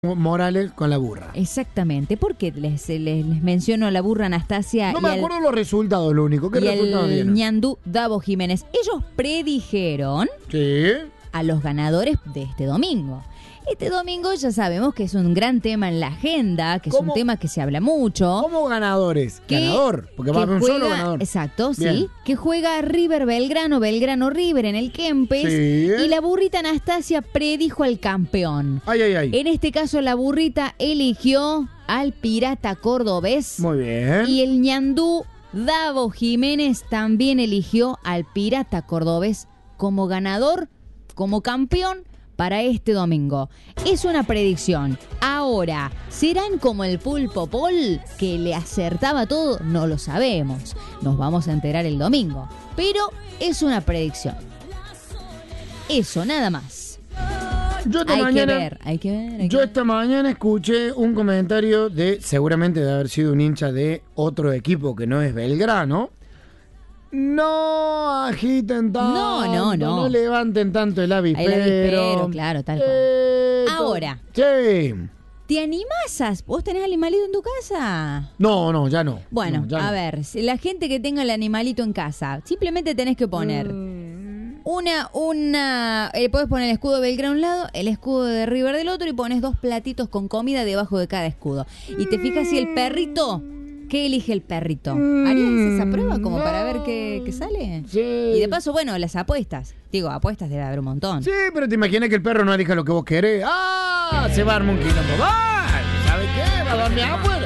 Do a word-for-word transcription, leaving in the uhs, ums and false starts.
Morales con la burra. Exactamente. ¿Por qué les, les, les menciono a la burra Anastasia? No y me al, acuerdo los resultados, lo único. ¿Qué y resultados el dieron? ñandú Davo Jiménez. Ellos predijeron Sí. a los ganadores de este domingo. Este domingo ya sabemos que es un gran tema en la agenda, que es ¿Cómo? un tema que se habla mucho. ¿Ccómo ganadores? Que- Ganador, porque va a que haber un juega- solo ganador. Exacto, Bien. sí. Que juega River Belgrano, Belgrano River en el Kempes. Sí. Y la burrita Anastasia predijo al campeón. Ay, ay, ay. En este caso, la burrita eligió al pirata cordobés. Muy bien. Y el ñandú Davo Jiménez también eligió al pirata cordobés como ganador, como campeón para este domingo. Es una predicción. Ahora, ¿serán como el Pulpo Pol, que le acertaba todo? No lo sabemos. Nos vamos a enterar el domingo. Pero es una predicción. Eso, nada más. Yo esta Hay mañana, que ver, hay que ver. hay que yo ver. esta mañana escuché un comentario de, seguramente de haber sido un hincha de otro equipo que no es Belgrano. No agiten tanto, No, no, no. no levanten tanto el avispero. El avispero, claro, tal cual. Eh, Ahora. Sí. ¿Te animás a... ¿Vos tenés animalito en tu casa? No, no, ya no. Bueno, No, ya a no. ver, si la gente que tenga el animalito en casa, simplemente tenés que poner Mm. una, una, eh, podés poner el escudo de Belgrano a un lado, el escudo de River del otro y pones dos platitos con comida debajo de cada escudo. Y te fijas si el perrito, ¿qué elige el perrito? ¿Harías esa prueba como para ver qué, qué sale? Sí. Y de paso, bueno, las apuestas. Digo, apuestas debe haber un montón. Sí, pero te imaginas que el perro no elija lo que vos querés. ¡Ah! Se va a armar un quilombo. ¡Va! ¿Sabe qué? Va a dar mi apuesta.